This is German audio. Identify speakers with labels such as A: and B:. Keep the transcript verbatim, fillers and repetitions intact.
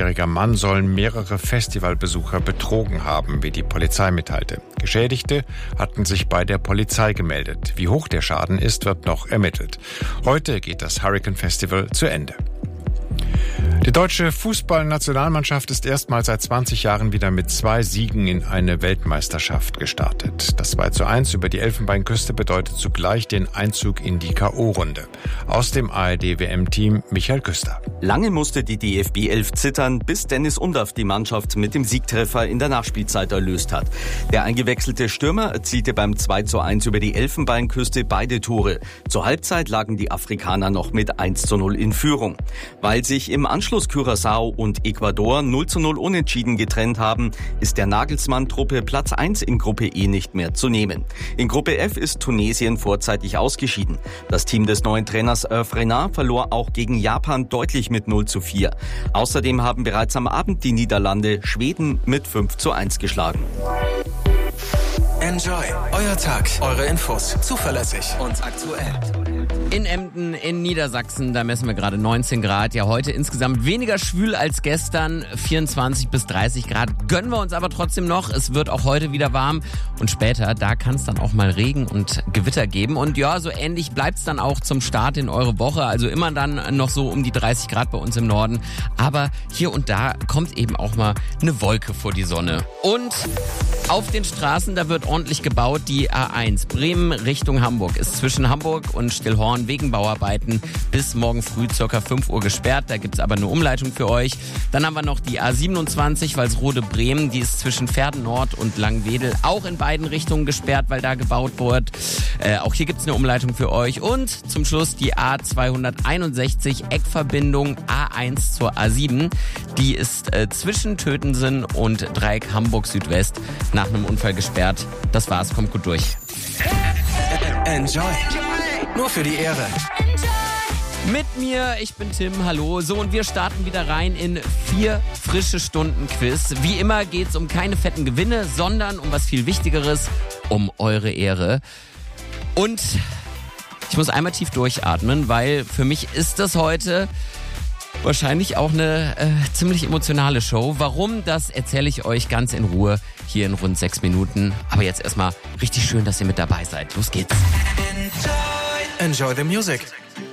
A: vierundzwanzigjähriger Mann soll mehrere Festivalbesucher betrogen haben, wie die Polizei mitteilte. Geschädigte hatten sich bei der Polizei gemeldet. Wie hoch der Schaden ist, wird noch ermittelt. Heute geht das Hurricane Festival zu Ende. Die deutsche Fußballnationalmannschaft ist erstmals seit zwanzig Jahren wieder mit zwei Siegen in eine Weltmeisterschaft gestartet. Das zwei zu eins über die Elfenbeinküste bedeutet zugleich den Einzug in die K O-Runde. Aus dem A R D-W M-Team Michael Küster.
B: Lange musste die D F B elf zittern, bis Dennis Undaff die Mannschaft mit dem Siegtreffer in der Nachspielzeit erlöst hat. Der eingewechselte Stürmer erzielte beim zwei zu eins über die Elfenbeinküste beide Tore. Zur Halbzeit lagen die Afrikaner noch mit eins zu null in Führung. Weil sich im Anschluss Curaçao und Ecuador null zu null unentschieden getrennt haben, ist der Nagelsmann-Truppe Platz eins in Gruppe E nicht mehr zu nehmen. In Gruppe F ist Tunesien vorzeitig ausgeschieden. Das Team des neuen Trainers Hervé Renard verlor auch gegen Japan deutlich mit null zu vier. Außerdem haben bereits am Abend die Niederlande Schweden mit fünf zu eins geschlagen.
C: Enjoy. Euer Tag. Eure Infos. Zuverlässig und aktuell.
D: In Emden in Niedersachsen, da messen wir gerade neunzehn Grad. Ja, heute insgesamt weniger schwül als gestern. vierundzwanzig bis dreißig Grad gönnen wir uns aber trotzdem noch. Es wird auch heute wieder warm. Und später, da kann es dann auch mal Regen und Gewitter geben. Und ja, so ähnlich bleibt es dann auch zum Start in eure Woche. Also immer dann noch so um die dreißig Grad bei uns im Norden. Aber hier und da kommt eben auch mal eine Wolke vor die Sonne. Und auf den Straßen, da wird ordentlich gebaut. Die A eins Bremen Richtung Hamburg ist zwischen Hamburg und Stillhorn wegen Bauarbeiten bis morgen früh ca. fünf Uhr gesperrt. Da gibt's aber eine Umleitung für euch. Dann haben wir noch die A siebenundzwanzig Walsrode-Bremen. Die ist zwischen Verden Nord und Langwedel auch in beiden Richtungen gesperrt, weil da gebaut wird. Äh, auch hier gibt's eine Umleitung für euch. Und zum Schluss die A zweihunderteinundsechzig Eckverbindung A eins zur A sieben. Die ist äh, zwischen Tötensen und Dreieck Hamburg Südwest nach einem Unfall gesperrt. Das war's, kommt gut durch.
C: Enjoy. Nur für die Ehre.
D: Mit mir, ich bin Tim, hallo. So, und wir starten wieder rein in vier frische Stunden Quiz. Wie immer geht's um keine fetten Gewinne, sondern um was viel Wichtigeres, um eure Ehre. Und ich muss einmal tief durchatmen, weil für mich ist das heute wahrscheinlich auch eine äh, ziemlich emotionale Show. Warum, das erzähle ich euch ganz in Ruhe hier in rund sechs Minuten. Aber jetzt erstmal richtig schön, dass ihr mit dabei seid. Los geht's.
C: Enjoy the music.